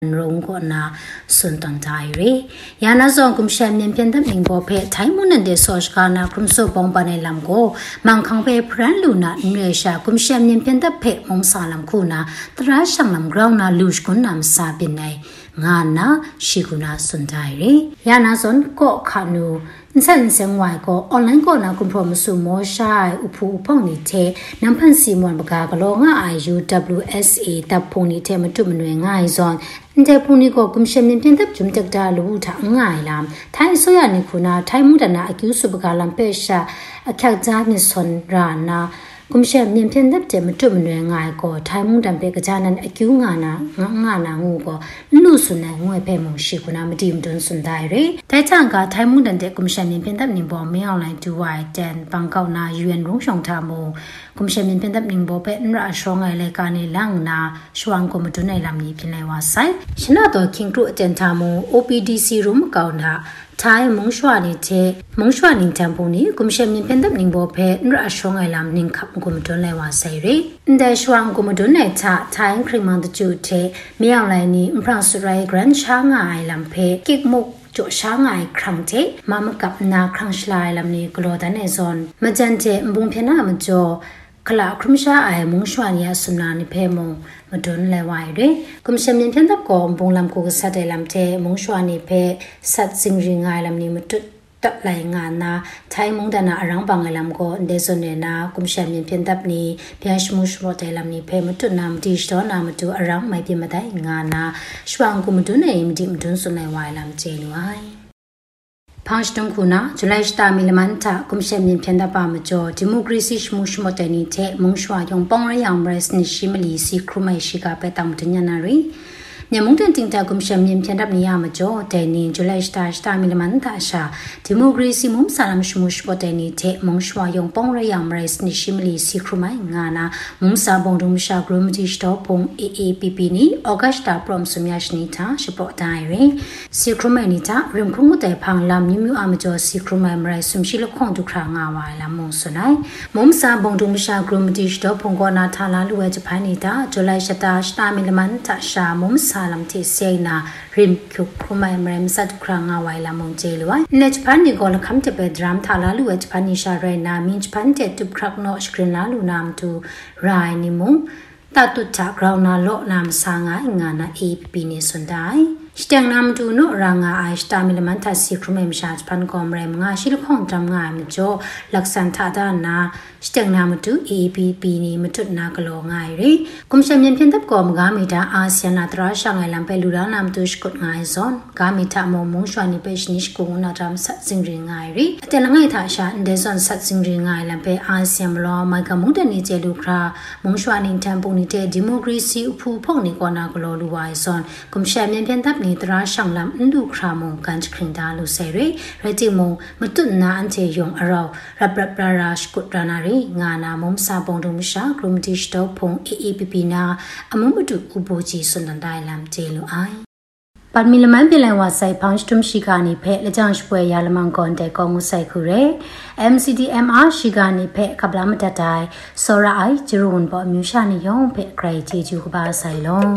Rongona Suntan Tairi. Yanazo Gumshan Piendam Ingo Pe, Taimun and the Soshkana, Crumso Bombane Lamgo, Mankangpe Pranluna, Nesha, Gumshan Pienda Pe, Momsalam Kuna, Trashanam Grona Lushkunam Sabine, Ngana, Shiguna Suntairi. Yanazon Go Kanu. Sen wai ko online ko na compromise mo shai upu upong ni te nampan si mon baga lo nga IUWSA taponi te matu mnwe ngai zon nte puni ko kumshem min pin tap jum tak da lu tha ngai lam thai so ya ni khuna thai mu dana akyu su baga lam pe sha akyak ja ni son ra na kumshem min pin tap te matu mnwe ngai ko thai mu dam pe ka janan akyu nga na ngu ko lu su na ngwe pe mo shi khuna mati mdun sun dai re tai chang ka thai mu dan te kumshem min pin tap ni bo me online tu wai ten bang kau na UN rong shong tha mo kumshem min pin tap ning bo pe nra shong ngai le ka ni lang na shwang ko mtu nai lam ni pin lai wa sai shina to king kru aten tha mo OPDC room kau na Thai Mongshwa ni te Mongshwa ning tampo ni kumshem min pendap ning bo phe nra shong ai lam ning khap ko mton lai wa sai re nda shwang ko mton nai cha Thai khrimang tu te miao lai ni mprang surai grand cha nga ai lam phe kik mok cho sha ngai khrang te mama kap na khrang shlai lam ni klo da ne zon majan te mbung phena ma jo kala krumsha ai Mongshwa ni asuna ni phe mo Madon le wai re kumshem min phen tap ko mbung lam ko sa de lam te Mongshwa ni phe sat sing ring ngai lam ni matut tap lai nga na Thai mong dana arang bang lam ko de zon ne na kumshem min phen tap ni pya shmu shmo de lam ni phe matut nam ti sto na matu arang mai pi matai nga na shwang ko matu nei mi mdun sun lai wai lam che ni wai Pashtung kuna July sta milamanta kumshem min phenda pa ma jo democracy shmu shmo te ni the Mongshwa yong pong ra yang res ni shimali si krumai shika pe tam tnyana ri nyamung ten ting ta kumshem min phenda ni ya ma jo te ni July sta milamanta sha democracy mum salam shmu shmo te ni the Mongshwa yong pong ra yang res ni shimali si krumai ngana mum sa bong dum sha grumti sto pong AAPP ni August ta prom sumyash ni tha shpo dai ri si krumai ni ta rim khung te phang lam Miu amajo si krumai mrai sumshi lo khong du khra nga wa la mong sunai mom sa bong dum sha grumti sto phong ko na thala lu we japan ni da July shata sta mi laman ta sha mom sa lam ti sei na rim khu krumai mrai sa du khra nga wa la mong je lo ne japan ni ko la kham te pe dram thala lu we japan ni sha re na min japan te tu khrak no screen la lu nam tu rai ni mong ta tu cha ground na lo nam sa nga nga na APP ni sundai Stang nam tu no ranga ai sta milamanta si krumem shaj pan komre nga shil khong tam nga mi jo laksan tha da na stang nam tu APP ni matut na kalo ngai re kumshem yen phen tap ko mga mi da ASEAN na tra sha ngai lam pe lu da nam tu shkut ngai zon ga mi tha mo mong shwa ni pe shnish ko na ram sat sing ri ngai re atel ngai tha sha inde zon sat sing ri ngai lam pe ASEAN lo mai ka mung da ni je lu kra mong shwa ni tam pu ni te democracy uphu phong ni ko na kalo lu wai zon kumshem yen phen tap ni tra shang lam ndu kramong kan chkring da lu se re reti mo matut na ante yong araw rap ra shkut rana ri nga na mom sa bong dum sha grumti sto phong AAPP na amum matu uboji sundan dai lam je lu ai Pat milaman pilan wa sai punch tum shikani phe lajang shpwe ya lamang kon te ko mu sai khu re MCDMR shikani phe kabla mata dai sora ai jirun bo myu sha ni yong phe krai ji ju ba sai long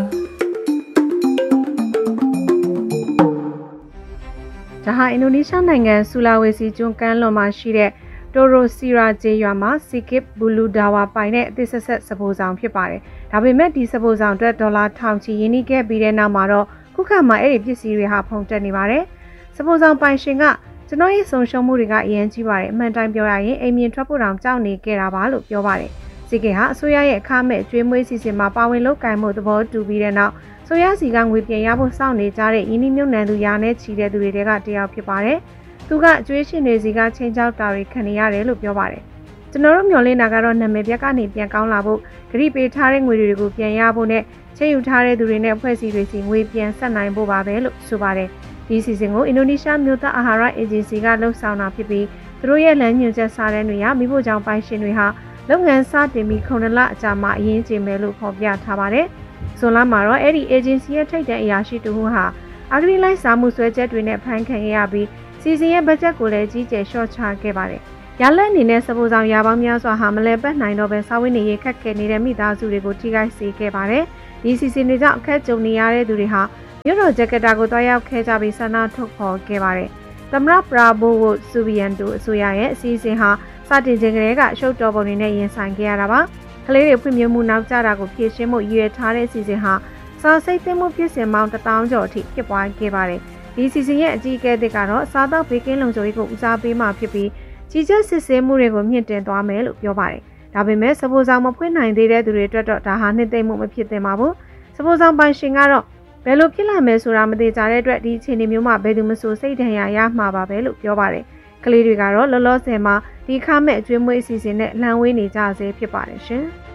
Jaha Indonesia နိုင်ငံ Sulawesi ကျွန်းကမ်းလွန်မှာရှိတဲ့ Torosira ကျေးရွာမှာ Sikip Bulu Dawa ပိုင်တဲ့အသစ်ဆက်ဆက်စပိုးဆောင်ဖြစ်ပါတယ်။ဒါပေမဲ့ဒီစပိုးဆောင်အတွက်ဒေါ်လာထောင်ချီရင်းနှီးခဲ့ပြီးတဲ့နောက်မှာတော့ခုခါမှာအဲ့ဒီပစ္စည်းတွေဟာဖုန်တက်နေပါတယ်။စပိုးဆောင်ပိုင်ရှင်ကကျွန်တော်ရဲ့ဆုံးရှုံးမှုတွေကအရင်ကြီးပါတယ်။အမှန်တိုင်းပြောရရင်အိမ်မြင်ထွက်ဖို့တောင်ကြောက်နေခဲ့တာပါလို့ပြောပါတယ်။ Sikip ဟာအစိုးရရဲ့အခမဲ့အကျွေးမွေးစီစဉ်မှာပါဝင်လုပ်ကိုင်မှုသဘောတူပြီးတဲ့နောက်ဆိုရစီကငွေပြန်ရဖို့စောင့်နေကြတဲ့ယင်းနှမြုံနှံသူရာနဲ့ချီတဲ့သူတွေကတယောက်ဖြစ်ပါတယ်။သူကအကျွေးရှင်တွေစီကချင်းချောက်တာတွေခံနေရတယ်လို့ပြောပါတယ်။ကျွန်တော်တို့မျှော်လင့်တာကတော့နာမည်ပြက်ကနေပြန်ကောင်းလာဖို့ဂရိပေးထားတဲ့ငွေတွေကိုပြန်ရဖို့နဲ့ချိန်ယူထားတဲ့သူတွေနဲ့အဖွဲ့အစည်းတွေစီငွေပြန်ဆက်နိုင်ဖို့ပါပဲလို့ဆိုပါတယ်။ဒီစီစဉ်ကိုအင်ဒိုနီးရှားမြို့သားအာဟာရအေဂျင်စီကလှုပ်ဆောင်တာဖြစ်ပြီးသူတို့ရဲ့လမ်းညွှန်ချက်စာတမ်းတွေရမိဖို့ကြောင့်ပိုင်ရှင်တွေဟာလုပ်ငန်းစတင်ပြီး9လအကြာမှအရင်ကျင်းမယ်လို့ဖော်ပြထားပါတယ်။ဇွန်လမှာတော့အဲ့ဒီ agency ရဲ့ထိပ်တန်းအရာရှိတူဟာအဂရီလိုက်စာမှုဆွဲချက်တွေနဲ့ဖမ်းခံရပြီးစီစဉ်ရဲ့ဘတ်ဂျက်ကိုလည်းကြီးကျယ်ရှော့ချခဲ့ပါတယ်။ရလက်အနေနဲ့စပိုးဆောင်ရာပေါင်းများစွာဟာမလဲပတ်နိုင်တော့ပဲစာဝတ်နေရေးခက်ခဲနေတဲ့မိသားစုတွေကိုထိခိုက်စေခဲ့ပါတယ်။ဒီစီစဉ်တွေကြောင့်အခက်ကြုံနေရတဲ့သူတွေဟာမြို့တော်ဂျကာတာကိုတွားရောက်ခဲ့ကြပြီးဆန္ဒထုတ်ဖော်ခဲ့ပါတယ်။သမ္မတပရာဘိုဝိုဆူဘီယန်တိုအစိုးရရဲ့အစီအစဉ်ဟာစတင်ခြင်းကလေးကရှုပ်တော်ပုံတွေနဲ့ရင်ဆိုင်ခဲ့ရတာပါ။ကလေးတွေဖွံ့ဖြိုးမှုနောက်ကျတာကိုဖြည့်ရှင်းမှုရည်ရွယ်ထားတဲ့အစီအစဉ်ဟာစာစိတ်သိမ်းမှုဖြစ်စဉ်ပေါင်း1000ကျော်အထိဖြစ်ပွားခဲ့ပါတယ်။ဒီအစီအစဉ်ရဲ့အကြီးအကဲတွေကတော့စားသောက်ဘေးကင်းလုံခြုံရေးကိုဦးစားပေးမှဖြစ်ပြီးကြီးကျယ်စစ်ဆေးမှုတွေကိုမြင့်တင်သွားမယ်လို့ပြောပါတယ်။ဒါပေမဲ့စပိုးဆောင်မဖွင့်နိုင်သေးတဲ့သူတွေအတွက်တော့ဒါဟာနှစ်သိမ့်မှုမဖြစ်သင့်ပါဘူး။စပိုးဆောင်ပိုင်ရှင်ကတော့ဘယ်လိုဖြစ်လာမယ်ဆိုတာမသိကြတဲ့အတွက်ဒီအခြေအနေမျိုးမှာဘယ်သူမှစိတ်ဒဏ်ရာရမှာပါပဲလို့ပြောပါတယ်။ကလေးတွေကတော့လောလောဆယ်မှာဒီခါမဲ့အကျွေးမွေးအစီအစဉ်နဲ့လှမ်းဝေးနေကြဆဲဖြစ်ပါတယ်ရှင်။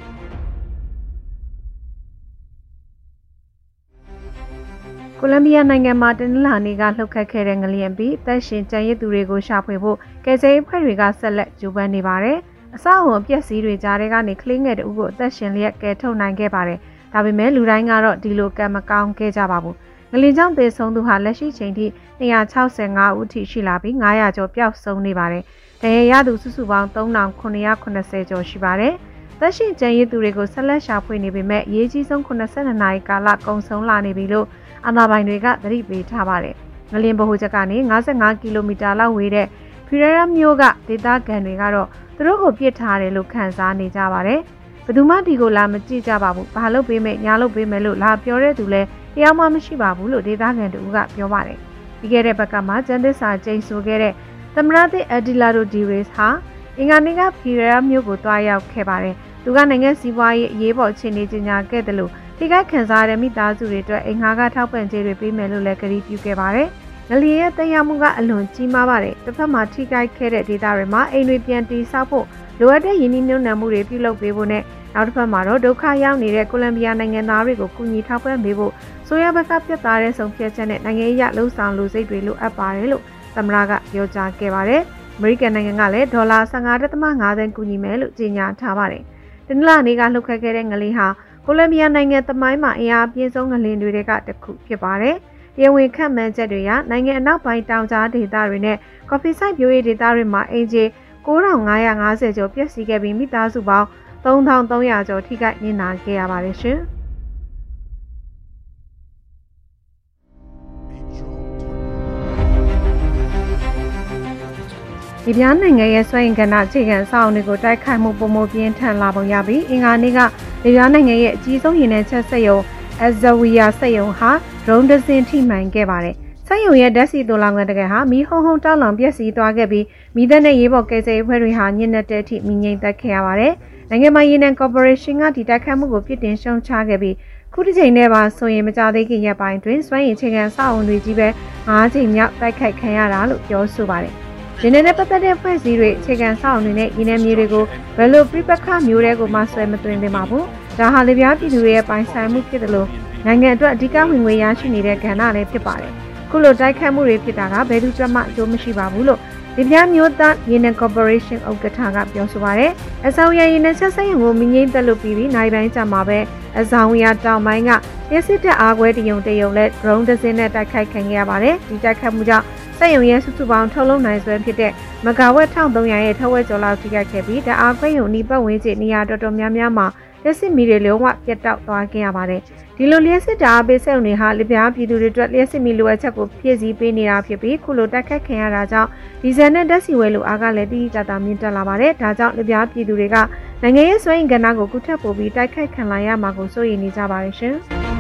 ကိုလံဘီယာနိုင်ငံမှာတနင်္လာနေ့ကလှုပ်ခတ်ခဲ့တဲ့ငလျင်ပြီးတပ်ရှင်ကြံရစ်သူတွေကိုရှာဖွေဖို့ကယ်ဆယ်ရေးအဖွဲ့တွေကဆက်လက်ကြိုးပမ်းနေပါတယ်။အဆောက်အအုံအပျက်စီးတွေကြားထဲကနေကလေးငယ်တို့ကိုအသက်ရှင်လျက်ကယ်ထုတ်နိုင်ခဲ့ပါတယ်။ဒါပေမဲ့လူတိုင်းကတော့ဒီလိုကံမကောင်းခဲ့ကြပါဘူး။ငလျင်ကြောင့်သေဆုံးသူဟာလက်ရှိချိန်ထိ265ဦးထိရှိလာပြီး900ကျော်ပျောက်ဆုံးနေပါတယ်။ဒဏ်ရာရသူစုစုပေါင်း3980ကျော်ရှိပါတယ်။သက်ရှင်ကြံရစ်သူတွေကိုဆက်လက်ရှာဖွေနေပေမဲ့အရေးကြီးဆုံး82နာရီကာလကုန်ဆုံးလာနေပြီလို့အာဏာပိုင်တွေကသတိပေးထားပါတယ်။ငလျင်ဗဟိုချက်ကနေ55ကီလိုမီတာလောက်ဝေးတဲ့ဖီရရာမြို့ကဒေသခံတွေကတော့သူတို့ကိုပြစ်ထားတယ်လို့ခန့်စားနေကြပါတယ်။ဘယ်သူမှဒီကိုလာမကြည့်ကြပါဘူး။ဘာလို့ပေးမယ်ညာလို့ပေးမယ်လို့လာပြောတဲ့သူလည်းတရားမှမရှိပါဘူးလို့ဒေသခံတို့ကပြောပါတယ်။ပြီးခဲ့တဲ့ဘက်ကမှကျန်းသစ္စာကျိန်ဆိုခဲ့တဲ့သမရသစ်အဒီလာဒိုဒီရေစ်ဟာအင်္ဂါနေ့ကဖီရရာမြို့ကိုတွားရောက်ခဲ့ပါတယ်။သူကနိုင်ငံစီးပွားရေးအရေးပေါ်အခြေအနေကြီးညာခဲ့တယ်လို့ထိခိုက်ခံစားရတဲ့မိသားစုတွေအတွက်အိမ်ငှားကထောက်ပံ့ကြေးတွေပေးမယ်လို့လည်းကတိပြုခဲ့ပါတယ်။ငလျင်ရဲ့သက်ရောက်မှုကအလွန်ကြီးမားပါတယ်။တစ်ဖက်မှာထိခိုက်ခဲ့တဲ့ဒေသတွေမှာအိမ်တွေပြန်တည်ဆောက်ဖို့လိုအပ်တဲ့ရင်းနှီးမြှုပ်နှံမှုတွေပြုလုပ်ပေးဖို့နဲ့နောက်တစ်ဖက်မှာတော့ဒုက္ခရောက်နေတဲ့ကိုလံဘီယာနိုင်ငံသားတွေကိုကူညီထောက်ပံ့ပေးဖို့ဆိုရဘက်ကပြတ်သားတဲ့ဆုံးဖြတ်ချက်နဲ့နိုင်ငံရေးလှုံ့ဆော်လူစိတ်တွေလိုအပ်ပါတယ်လို့သမ္မတကပြောကြားခဲ့ပါတယ်။အမေရိကန်နိုင်ငံကလည်းဒေါ်လာ15.5 သန်းကူညီမယ်လို့ကြေညာထားပါတယ်။တနင်္လာနေ့ကလှုပ်ခတ်ခဲ့တဲ့ငလျင်ဟာကိုလံဘီယာနိုင်ငံသမိုင်းမှာအင်အားပြင်းဆုံးငလျင်တွေကတစ်ခုဖြစ်ပါတယ်။တရားဝင်ခန့်မှန်းချက်တွေအရနိုင်ငံအနောက်ပိုင်းတောင်ကြားဒေသတွေနဲ့ကော်ဖီစိုက်ပျိုးရေးဒေသတွေမှာအင်ဂျီ9550ကျော်ပျက်စီးခဲ့ပြီးမိသားစုပေါင်း3300ကျော်ထိခိုက်နစ်နာခဲ့ရပါတယ်ရှင်။ဒီပြားနိုင်ငံရဲ့စွမ်းအင်ကဏ္ဍအခြေခံအဆောက်အအုံတွေကိုတိုက်ခိုက်မှုပုံမပြင်းထန်လာပုံရပြီးအင်္ဂါနေ့ကဒီပြားနိုင်ငံရဲ့အကြီးဆုံးရေနံချက်စက်ရုံအဇဝီယာစက်ရုံဟာဒရုန်းတစ်စင်းထိမှန်ခဲ့ပါတယ်။စက်ရုံရဲ့ဓာတ်ဆီသိုလှောင်ကန်တကယ်ဟာမီးဟုံးဟုံးတောက်လောင်ပျက်စီးသွားခဲ့ပြီးမီးသတ်နဲ့ရေးပေါ်ကယ်ဆယ်ရေးအဖွဲ့တွေဟာညစ်နက်တဲ့အထိမီးငြိမ်သက်ခဲ့ရပါတယ်။နိုင်ငံပိုင်ရေနံကော်ပိုရေးရှင်းကဒီတိုက်ခိုက်မှုကိုပြစ်တင်ရှုံချခဲ့ပြီးခုတစ်ချိန်နဲ့ပါဆိုရင်မကြသေးခင်ရက်ပိုင်းတွင်စွမ်းရည်အခြေခံအဆောက်အအုံတွေကြီးပဲ9ချိန်မြောက်တိုက်ခိုက်ခံရတာလို့ပြောဆိုပါတယ်။ရေနံနဲ့ပတ်သက်တဲ့ဖွဲ့စည်းတွေအခြေခံအဆောက်အအုံတွေနဲ့ရေနံမြေတွေကိုဘယ်လိုပြပခမျိုးတွေကိုမှဆွဲမသွင်းသင့်ပါဘူး။ဒါဟာလေပြားပြည်သူတွေရဲ့ပိုင်ဆိုင်မှုဖြစ်တယ်လို့နိုင်ငံအတွက်အဓိကဝင်ငွေရရှိနေတဲ့ကဏ္ဍလည်းဖြစ်ပါတယ်။ခုလိုတိုက်ခိုက်မှုတွေဖြစ်တာကဘယ်သူမှအကျိုးမရှိပါဘူးလို့ဒီပြမျိုးသားရေနံကော်ပိုရေးရှင်းဥက္ကဋ္ဌကပြောဆိုပါရယ်အဆောင်ရရေနံချက်စက်ရုံကိုမငိမ့်သက်လို့ပြီးနိုင်ပိုင်းကြာမှာပဲအဆောင်ရတောင်ပိုင်းကရစစ်တပ်အားကွဲတရုံနဲ့ drone တစ်စင်းနဲ့တိုက်ခိုက်ခံခဲ့ရပါတယ်ဒီတိုက်ခိုက်မှုကြောင့်စက်ရုံရဲ့စုစုပေါင်းထုတ်လုပ်နိုင်စွမ်းဖြစ်တဲ့မဂါဝက်1300ရဲ့ထက်ဝက်ကျော်လောက်ထိခိုက်ခဲ့ပြီးဓာတ်အားခွဲရုံဤပတ်ဝန်းကျင်နေရာတော်တော်များများမှာလက်စစ်မီတွေလုံးဝပြတ်တောက်သွားခဲ့ရပါတယ်ဒီလိုလျှက်စစ်ဓာတ်အားပေးစက်ရုံတွေဟာလေပြားပြည်သူတွေအတွက်လျှက်စစ်မီလိုအပ်ချက်ကိုဖြည့်ဆည်းပေးနေတာဖြစ်ပြီးခုလိုတိုက်ခိုက်ခံရတာကြောင့်ဒီဇယ်နဲ့ဓာတ်ဆီဝဲလိုအားကလည်းတိတိကျကျမြင့်တက်လာပါတယ်ဒါကြောင့်လေပြားပြည်သူတွေကနိုင်ငံရေးစွမ်းအင်ကဏ္ဍကိုကုထက်ပို့ပြီးတိုက်ခိုက်ခံလာရမှာကိုစိုးရိမ်နေကြပါတယ်ရှင်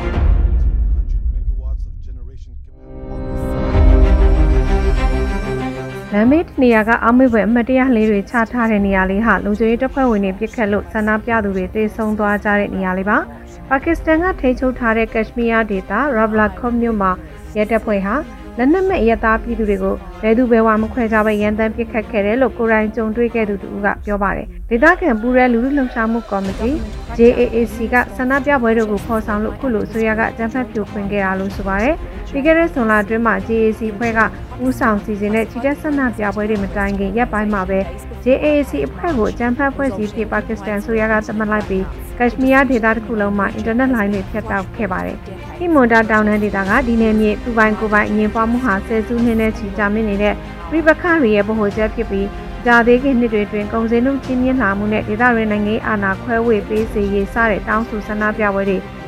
လမ်းမေးနေရာကအောက်မေ့ပွဲအမတ်တရားလေးတွေချထားတဲ့နေရာလေးဟာလုံခြုံရေးတပ်ဖွဲ့ဝင်တွေပြစ်ခတ်လို့ဆန္ဒပြသူတွေတေဆုံးသွားကြတဲ့နေရာလေးပါပါကစ္စတန်ကထိန်းချုပ်ထားတဲ့ကက်ရှ်မီးယားဒေသရာဘလာခေါ့မြို့မှာရဲတပ်ဖွဲ့ဟာလက်နက်မဲ့ရဲသားပြည်သူတွေကိုဘယ်သူဘယ်ဝါမခွဲခြားပဲရန်တမ်းပစ်ခတ်ခဲ့တယ်လို့ကိုရိုင်းကြုံတွေ့ခဲ့သူတို့ကပြောပါတယ်ဒေသခံပူရဲလူလူလှုပ်ရှားမှုကော်မတီ JAAC ကဆန္ဒပြပွဲတို့ကိုဖော်ဆောင်လို့ခုလိုဆိုရကအကြမ်းဖက်ဖြိုခွင်းခဲ့တာလို့ဆိုပါတယ်ပြီးခဲ့တဲ့ဇွန်လအတွင်းမှာ JAAC ဖွဲ့ကဦးဆောင်စီစဉ်တဲ့ချီတက်ဆန္ဒပြပွဲတွေမတိုင်ခင်ရက်ပိုင်းမှာပဲ JAAC အဖွဲ့ကိုအကြမ်းဖက်ဖွဲ့စည်းပြီးပါကစ္စတန်ဆိုရကသတ်မှတ်လိုက်ပြီးကက်ရှ်မီးယားဒေသတစ်ခုလုံးမှာအင်တာနက်လိုင်းတွေဖြတ်တောက်ခဲ့ပါတယ်။ဟီမွန်ဒါတောင်တန်းဒေသကဒီနယ်မြေသူပိုင်ကိုယ်ပိုင်အငြင်းပွားမှုဟာဆယ်စုနှစ်နဲ့ချီကြာမြင့်နေတဲ့ပြည်ပခါရီရဲ့ဗဟိုချက်ဖြစ်ပြီးကြာသေးခင်နှစ်တွေတွင်ကုန်စည်နှုန်းချင်းမြင့်လာမှုနဲ့ဒေသရင်းနိုင်ငံအာဏာခွဲဝေပေးစေရေးစတဲ့တောင်းဆိုဆန္ဒပြပွဲတွေ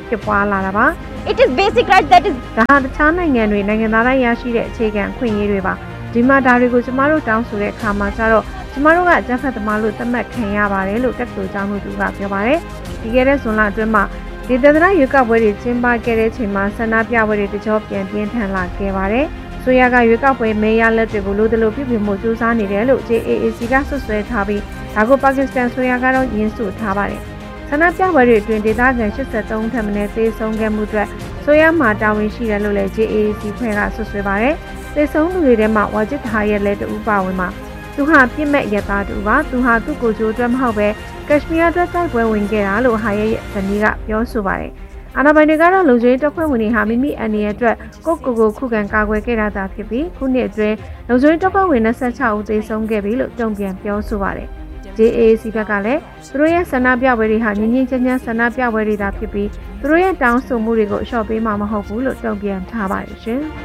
ဖြစ်ပွားလာတာပါ It is basic right that is ဒါဟာတခြားနိုင်ငံတွေနိုင်ငံသားတိုင်းရရှိတဲ့အခြေခံခွင့်ရေးတွေပါဒီမှာဒါတွေကိုကျမတို့တောင်းဆိုတဲ့အခါမှာကျတော့ကျမတို့ကဂျက်ဖက်သမားလို့သတ်မှတ်ခံရပါတယ်လို့တက်တူကြောင်းမှုသူကပြောပါတယ်ဒီကဲတဲ့ဇွန်လအတွင်းမှာဒီသဒ္ဒနာရွေးကောက်ပွဲတွေကျင်းပခဲ့တဲ့ချိန်မှာဆန္ဒပြပွဲတွေတကြောပြန်ပြင်းထန်လာခဲ့ပါတယ်ဆိုရကရွေးကောက်ပွဲမေးရလက်တွေကိုလိုတလို့ပြုပြင်မှုစူးစမ်းနေတယ်လို့ JAAC ကဆွဆွဲထားပြီးဒါကိုပါကစ္စတန်ဆိုရကတော့ညှင်းဆိုထားပါတယ်ဆန္ဒပြပွဲတွေအတွင်းဒေသခံ83ထက်မနည်းသေဆုံးခဲ့မှုအတွက်ဆိုရမှာတာဝန်ရှိတယ်လို့လည်း JAAC ဖွဲ့ကဆွဆွဲပါတယ်သေဆုံးသူတွေထဲမှာဝါဂျစ်ဟာရဲ့လက်တူပါဝင်မှာသူဟာပြစ်မဲ့ရသားတူပါသူဟာသူ့ကိုယ်ကျိုးအတွက်မဟုတ်ပဲကက်ရှ်မီးယားအတွက်တိုက်ပွဲဝင်ခဲ့တာလို့ဟာရဲ့ဇနီးကပြောဆိုပါတယ်အာဏာပိုင်တွေကတော့လုံခြုံရေးတပ်ဖွဲ့ဝင်တွေဟာမိမိအန်ဒီရဲ့အတွက်ကိုခုခံကာကွယ်ခဲ့တာသာဖြစ်ပြီးခုနှစ်အတွင်းလုံခြုံရေးတပ်ဖွဲ့ဝင်26ဦးသေဆုံးခဲ့ပြီလို့တုံ့ပြန်ပြောဆိုပါတယ်။ JAAC ဘက်ကလည်းသူတို့ရဲ့ဆန္ဒပြပွဲတွေဟာငြင်းငြင်းချမ်းချမ်းဆန္ဒပြပွဲတွေသာဖြစ်ပြီးသူတို့ရဲ့တောင်းဆိုမှုတွေကိုအလျှော့ပေးမှာမဟုတ်ဘူးလို့တုံ့ပြန်ထားပါတယ်ရှင်။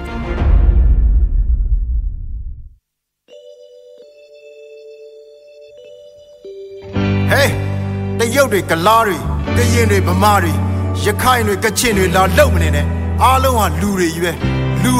Hey တရုတ်တွေကလားတွေကရင်တွေဗမာတွေရခိုင်တွေကချင်တွေလာလုံမနေနဲ့အားလုံးဟာလူတွေကြီးပဲ